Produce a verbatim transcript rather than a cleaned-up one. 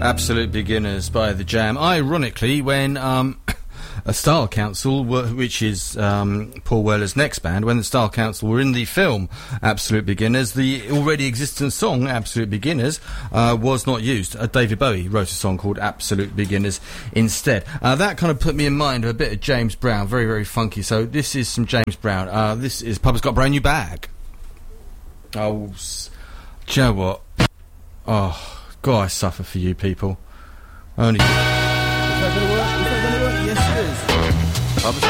Absolute Beginners by The Jam. Ironically, when um, a Style Council, were, which is um, Paul Weller's next band, when the Style Council were in the film Absolute Beginners, the already existent song Absolute Beginners uh, was not used. Uh, David Bowie wrote a song called Absolute Beginners instead. Uh, that kind of put me in mind of a bit of James Brown, very, very funky. So this is some James Brown. Uh, this is Papa's Got a Brand New Bag. Oh, s- do you know what? Oh, God, I suffer for you people. Only. Is that going to work? Is that going to work? Yes, it is. Papa's